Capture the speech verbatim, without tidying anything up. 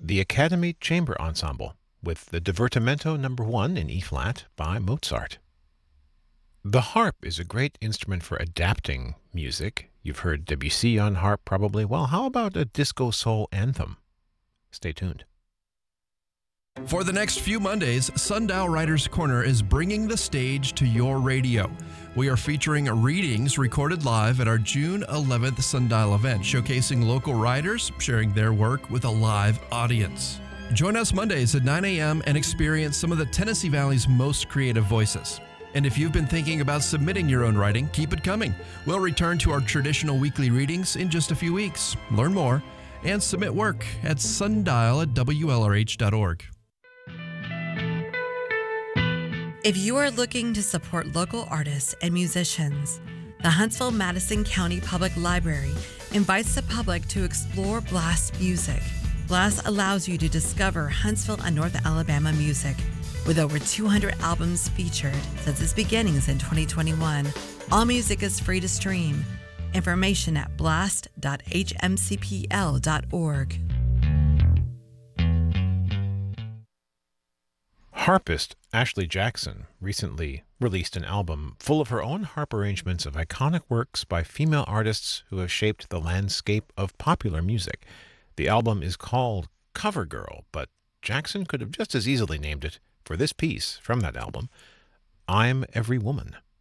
the Academy Chamber Ensemble with the Divertimento number one in E flat by Mozart. The harp is a great instrument for adapting music. You've heard Debussy on harp probably. Well, how about a disco soul anthem? Stay tuned. For the next few Mondays, Sundial Writers Corner is bringing the stage to your radio. We are featuring readings recorded live at our June eleventh Sundial event, showcasing local writers sharing their work with a live audience. Join us Mondays at nine a.m. and experience some of the Tennessee Valley's most creative voices. And if you've been thinking about submitting your own writing, keep it coming. We'll return to our traditional weekly readings in just a few weeks. Learn more and submit work at sundial at W L R H dot org. If you are looking to support local artists and musicians, the Huntsville-Madison County Public Library invites the public to explore Blast Music. Blast allows you to discover Huntsville and North Alabama music. With over two hundred albums featured since its beginnings in twenty twenty-one, all music is free to stream. Information at blast dot h m c p l dot org. Harpist Ashley Jackson recently released an album full of her own harp arrangements of iconic works by female artists who have shaped the landscape of popular music. The album is called Cover Girl, but Jackson could have just as easily named it, for this piece from that album, I'm Every Woman.